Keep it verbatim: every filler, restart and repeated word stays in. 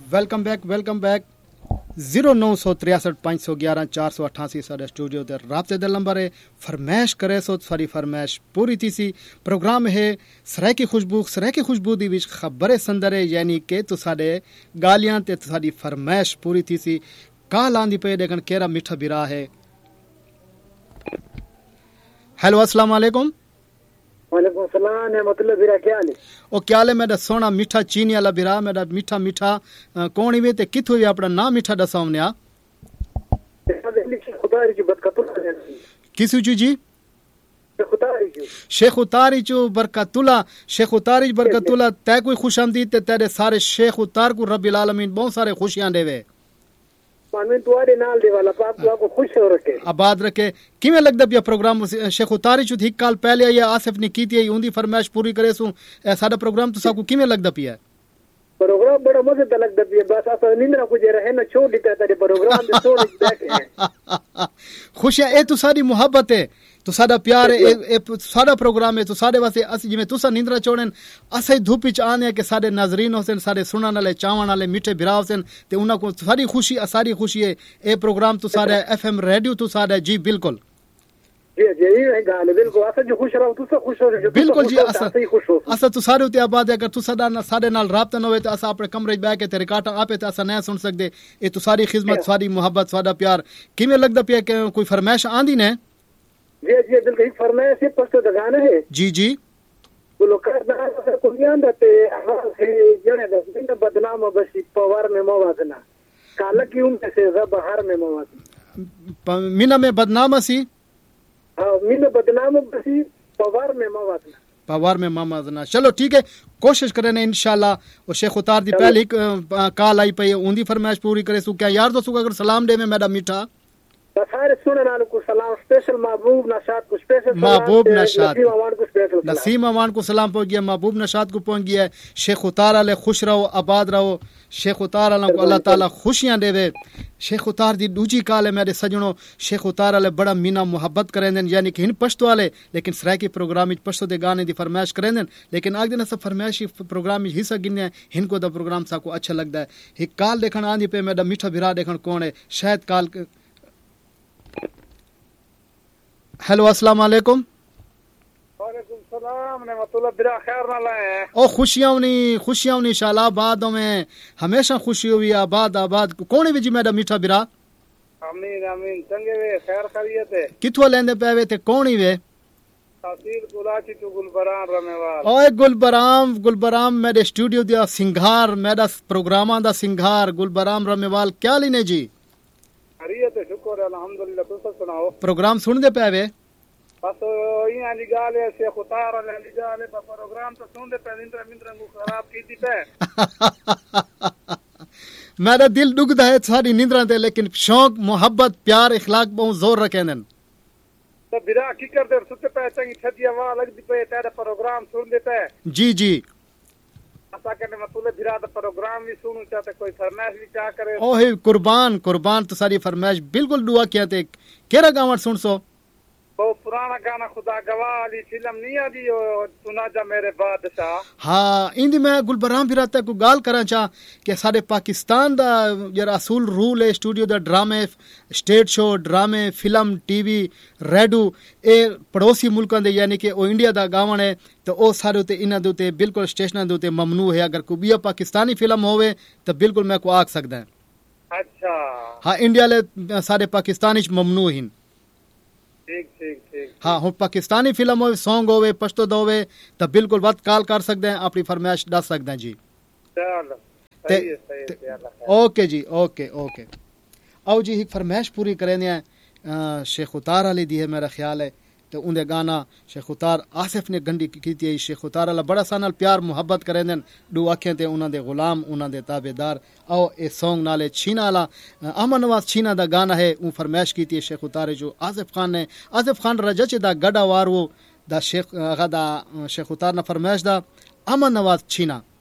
Welcome back welcome back zero ਨੌ ਸੌ तिरसठ पाँच सौ ग्यारह चार सौ अठासी साढ़े स्टूडियो ते राब्ते दे नंबर है फरमाइश करे सो सारी फरमाइश पूरी थी सी प्रोग्राम है सराय की खुशबू सराय की खुशबू दी विच खबर संदर है यानी कि तु साडे गालियां ते साडी फरमाइश पूरी थी सी काल आंदी पे देखन केरा मीठा बिरा है। हेलो अस्सलाम वालेकुम। वालेकुम सलाम ने मतलब बिरा क्या हाल है? ओ क्या हाल है मेरा सोना मीठा चीनी वाला बिरा मेरा मीठा मीठा कौन ही वे ते किथों वे अपना नाम मीठा दसावने आ खुदारी की बरकतुल्लाह किसु जी खुदारी की शेख उतारी चो बरकतुल्ला शेख उतारी बरकतुल्ला तै कोई खुशामदीद ते तेरे सारे शेख उतार को रब्बिल आलमीन बहुत सारे खुशियां देवे आमीन तुम्हारे नाल दे वाला पाप को आपको खुश हो रखे आबाद रखे। किवें लगदा पिया प्रोग्राम शेख उतारी चो एक काल पहले या आसिफ ने कीती है उंदी फरमाइश पूरी करे सु साडा प्रोग्राम तो सबको किवें लगदा पिया प्रोग्राम बड़ा मजेदार लगदा पिया बस आप निंद्रा को जे रहे ना छोड़ देता तेरे प्रोग्राम दे छोड़ बैठे हैं खुशियां ए तो साडी मोहब्बत है तो साडा प्यार है ए साडा प्रोग्राम है तो साडे वास्ते अस जिवें तुसा निंद्रा छोड़न असे धूप विच आने के साडे नाज़रीन होसन साडे सुनने वाले चावण वाले मीठे बिरा होसन ते उना को सारी खुशी सारी खुशी है ए प्रोग्राम तो साडा एफएम रेडियो तो साडा जी बिल्कुल जी जी ये गाल बिल्कुल अस जो खुश रहो तुसा खुश हो जो बिल्कुल जी अस अस तो सारे उते आबाद है अगर तुसा दा साडे नाल राब्ता न होवे तो अस अपने कमरे च बैठ के ते रिकॉर्ड आपे ते अस नहीं सुन सकदे ए तो सारी खिदमत सारी मोहब्बत साडा प्यार किवें लगदा पिया कि कोई फरमाइश आंदी ने जी जी बिल्कुल एक फरमाइश है पस्तो दा गाना है जी जी बोलो कर दा को नियांदा ते आवाज है जने दा बिन बदनाम बसी पवार में मवाजना काल की उम्र से बहार में मवाजना मीना में बदनाम सी हां मीना बदनाम बसी पवार में मवाजना पवार में मवाजना चलो ठीक है कोशिश करें इंशाल्लाह। और शेख उतार दी पहली कॉल आई पई उंदी फरमाइश पूरी करे सु क्या यार दोस्तों अगर सलाम दे में मेरा मीठा सारे सुनने वालों को सलाम स्पेशल महबूब नशाद को स्पेशल महबूब नशाद नसीम अमान को स्पेशल नसीम अमान को सलाम पहुंच गया महबूब नशाद को पहुंच गया शेख उतार वाले खुश रहो आबाद रहो शेख उतार वाला को अल्लाह ताला खुशियां देवे। शेख उतार दी दूजी काल है मेरे सजनों शेख उतार वाले बड़ा मीना मोहब्बत करेंदन यानी कि हिन पश्तो वाले लेकिन सराय की प्रोग्राम विच पश्तो दे गाने दी फरमाइश करेंदन लेकिन आग दिन सब फरमाइश प्रोग्राम में हिस्सा गिने हिनको दा प्रोग्राम सा को अच्छा लगदा है एक काल देखन आंदी पे मेरा मीठा बिरा देखन कौन है शायद काल हेलो अस्सलाम वालेकुम। वालेकुम सलाम ने मतलब बिरा खैर ना लाए ओ खुशियां उनी खुशियां उनी इंशाल्लाह आबादों में हमेशा खुशी हुई आबाद आबाद कौन है जी मेरा मीठा बिरा आमीन आमीन चंगे वे खैर खैरियत है किथों लेंदे पेवे ते कौन ही वे तहसील गुलाची तो गुलबराम रमेवाल ओए गुलबराम गुलबराम मेरे स्टूडियो दा सिंगार मेरा प्रोग्रामां दा सिंगार गुलबराम रमेवाल क्या लीने जी खैरियत है शुक्र अल्हम्दुलिल्लाह तुम सुनाओ प्रोग्राम सुनदे पेवे बस यहाँ निगाल है शेख उतार वाले निगाल है प्रोग्राम तो सुन दे पे इंद्र मिंद्र को खराब की थी पे मेरा दिल दुखदा है सारी निंद्रा दे लेकिन शौक मोहब्बत प्यार इखलाक बहुत जोर रखेंदन तो बिरा की कर दे सुते पे चंगी छदी हवा लग दी पे तेरा प्रोग्राम सुन देता है जी जी असा करने मतलब बिरा दा प्रोग्राम भी सुनू चाहते कोई फरमाइश भी चाह करे ओहे कुर्बान कुर्बान तो सारी फरमाइश बिल्कुल दुआ किया थे केरा गावट सुन सो वो पुराना गाना खुदा गवाह वाली फिल्म नहीं आदी सुना जा मेरे बादशाह हाँ इंदी मैं गुलबराम फिराता को गाल करा चाह कि सारे पाकिस्तान दा जरा असूल रूल है स्टूडियो दा ड्रामे स्टेट शो ड्रामे फिल्म टीवी रेडियो ए पड़ोसी मुल्कां दे यानी कि ओ इंडिया दा गावण है तो ओ सारे उते इना दे उते बिल्कुल स्टेशनां दे उते ममनू है अगर कोई भी पाकिस्तानी फिल्म होवे तो बिल्कुल मैं को आख सकदा है अच्छा हाँ इंडिया ले सारे पाकिस्तानी च ममनू हिन ठीक ठीक ठीक हाँ हुण पाकिस्तानी फिल्म होवे सॉन्ग होवे पश्तो दा होवे तो बिल्कुल वक्त कॉल कर सकते हैं अपनी फरमाइश दस सकते हैं जी चलो सही है सही है ओके जी ओके ओके आओ जी एक फरमाइश पूरी करें ने शेख उतार वाली दी है मेरा ख्याल है तो उनके गाना शेख उतार आसिफ ने गंडी की थी शेख उतार वाला बड़ा सानल प्यार मुहब्बत करें देन दो आंखें ते उन्हां दे गुलाम उन्हां दे ताबेदार आओ ए सॉन्ग नाले छीना वाला अमन नवाज छीना दा गाना है वो फरमाइश की थी शेख उतार जो आसिफ खान ने आसिफ खान रजच दा गड़ा वार वो दा शेख दा शेख उतार ना फरमाइश दा अमन नवाज छीना